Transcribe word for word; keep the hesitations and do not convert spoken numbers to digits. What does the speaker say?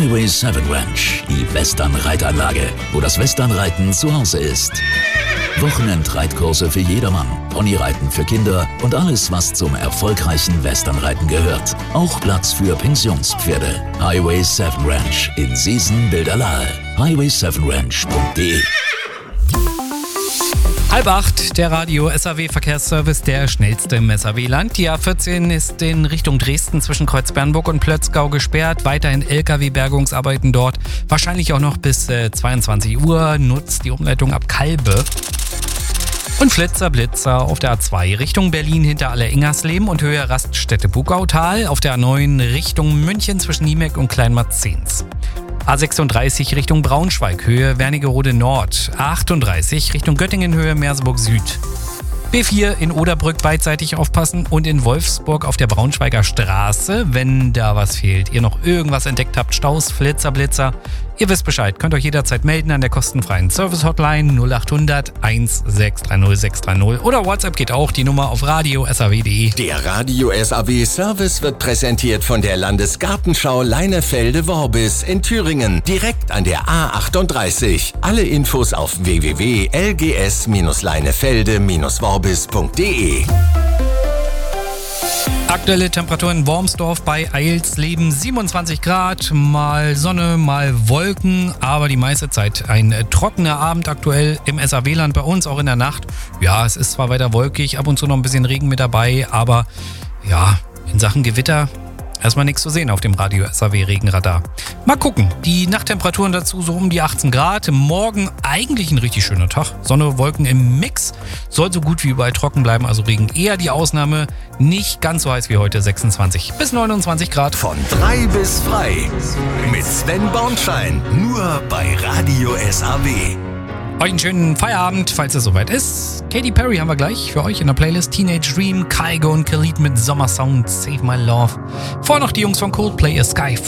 Highway sieben Ranch, die Western-Reitanlage, wo das Westernreiten zu Hause ist. Wochenendreitkurse für jedermann, Ponyreiten für Kinder und alles, was zum erfolgreichen Westernreiten gehört. Auch Platz für Pensionspferde. Highway sieben Ranch in Siesen-Bilderlahe. highway sieben ranch punkt de. Halb acht, der Radio-S A W-Verkehrsservice, der schnellste im S A W-Land. Die A vierzehn ist in Richtung Dresden zwischen Kreuzbernburg und Plötzgau gesperrt. Weiterhin L K W-Bergungsarbeiten dort. Wahrscheinlich auch noch bis äh, zweiundzwanzig Uhr. Nutzt die Umleitung ab Kalbe. Und Flitzer, Blitzer auf der A zwei Richtung Berlin hinter Aller-Ingersleben und Höhe Raststätte Bugautal. Auf der A neun Richtung München zwischen Niemek und Kleinmarzens. A sechsunddreißig Richtung Braunschweig, Höhe Wernigerode Nord. A achtunddreißig Richtung Göttingen, Höhe Merseburg Süd. B vier in Oderbrück beidseitig aufpassen und in Wolfsburg auf der Braunschweiger Straße, wenn da was fehlt, ihr noch irgendwas entdeckt habt, Staus, Flitzer, Blitzer, ihr wisst Bescheid, könnt euch jederzeit melden an der kostenfreien Service-Hotline null acht hundert eins sechs drei null sechs drei null oder WhatsApp geht auch, die Nummer auf radio s a w punkt de. Der Radio-S A W-Service wird präsentiert von der Landesgartenschau Leinefelde-Worbis in Thüringen, direkt an der A achtunddreißig. Alle Infos auf w w w punkt l g s leinefelde worbis punkt de. Aktuelle Temperatur in Wormsdorf bei Eilsleben siebenundzwanzig Grad, mal Sonne, mal Wolken, aber die meiste Zeit ein trockener Abend aktuell im S A W-Land, bei uns auch in der Nacht. Ja, es ist zwar weiter wolkig, ab und zu noch ein bisschen Regen mit dabei, aber ja, in Sachen Gewitter erstmal nichts zu sehen auf dem Radio-S A W-Regenradar. Mal gucken, die Nachttemperaturen dazu so um die achtzehn Grad. Morgen eigentlich ein richtig schöner Tag. Sonne, Wolken im Mix. Soll so gut wie überall trocken bleiben, also Regen eher die Ausnahme. Nicht ganz so heiß wie heute, sechsundzwanzig bis neunundzwanzig Grad. Von drei bis frei mit Sven Bornschein. Nur bei Radio-S A W. Euch einen schönen Feierabend, falls es soweit ist. Katy Perry haben wir gleich für euch in der Playlist. Teenage Dream, Kygo und Khalid mit Sommersound, Save My Love. Vor noch die Jungs von Coldplay, A Sky